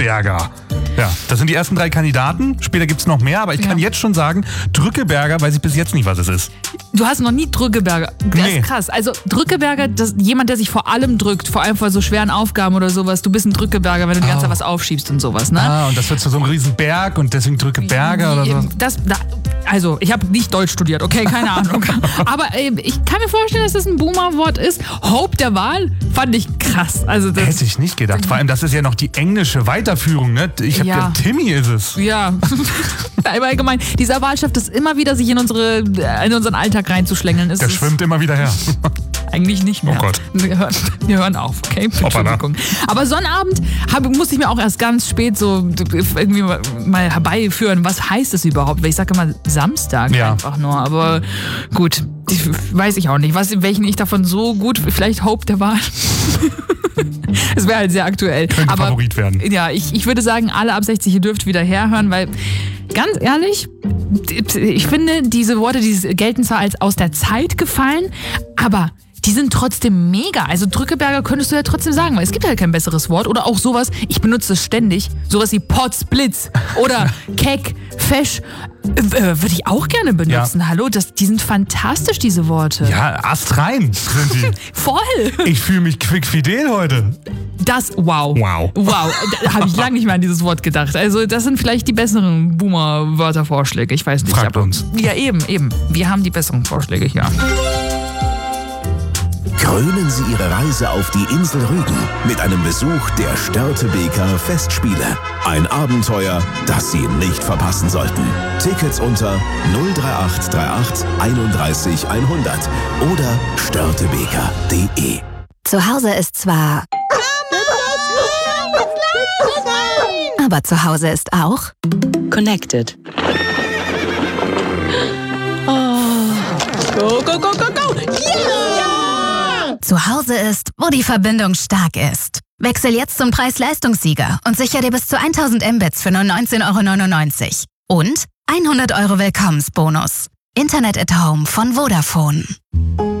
Drückeberger. Ja, das sind die ersten 3 Kandidaten. Später gibt's noch mehr, aber ich kann jetzt schon sagen, Drückeberger weiß ich bis jetzt nicht, was es ist. Du hast noch nie Drückeberger. Das ist krass. Also Drückeberger, das ist jemand, der sich vor allem drückt, vor allem vor so schweren Aufgaben oder sowas. Du bist ein Drückeberger, wenn du die ganze Zeit was aufschiebst und sowas, ne? Ah, und das wird zu so einem riesen Berg und deswegen Drückeberger oder so? Also, ich habe nicht Deutsch studiert, okay, keine Ahnung. Aber ich kann mir vorstellen, dass das ein Boomer-Wort ist. Hope der Wahl fand ich krass. Also das hätte ich nicht gedacht. Vor allem, das ist ja noch die englische Weiterführung, ne? Ich habe ja Timmy ist es. Ja, aber allgemein, diese Wahlschaft ist immer wieder, sich in unseren Alltag reinzuschlängeln. Der schwimmt immer wieder her. Eigentlich nicht mehr. Oh Gott. Wir hören auf, okay? Entschuldigung. Aber Sonnabend musste ich mir auch erst ganz spät so irgendwie mal herbeiführen, was heißt es überhaupt? Weil ich sage immer Samstag einfach nur. Aber gut, weiß ich auch nicht. Welchen ich davon so gut, vielleicht Hope der Wahl. Es wäre halt sehr aktuell. Könnte Favorit werden. Ja, ich würde sagen, alle ab 60, ihr dürft wieder herhören, weil ganz ehrlich, ich finde, diese Worte, die gelten zwar als aus der Zeit gefallen, aber die sind trotzdem mega. Also Drückeberger könntest du ja trotzdem sagen, weil es gibt ja kein besseres Wort. Oder auch sowas, ich benutze es ständig, sowas wie Potzblitz oder Keck, Fesch. Würde ich auch gerne benutzen. Ja. Hallo, die sind fantastisch, diese Worte. Ja, astrein sind die. Voll. Ich fühle mich quickfidel heute. Wow. Da habe ich lange nicht mehr an dieses Wort gedacht. Also das sind vielleicht die besseren Boomer-Wörtervorschläge. Ich weiß nicht. Fragt uns. Ja, eben. Wir haben die besseren Vorschläge hier. Krönen Sie Ihre Reise auf die Insel Rügen mit einem Besuch der Störtebeker Festspiele. Ein Abenteuer, das Sie nicht verpassen sollten. Tickets unter 03838 31 100 oder störtebeker.de. Zu Hause ist zwar... Aber zu Hause ist auch... Connected. Oh. Go, go, go, go, go! Yeah! Zu Hause ist, wo die Verbindung stark ist. Wechsel jetzt zum Preis-Leistungssieger und sicher dir bis zu 1000 Mbits für nur 19,99 € und 100 € Willkommensbonus. Internet at Home von Vodafone.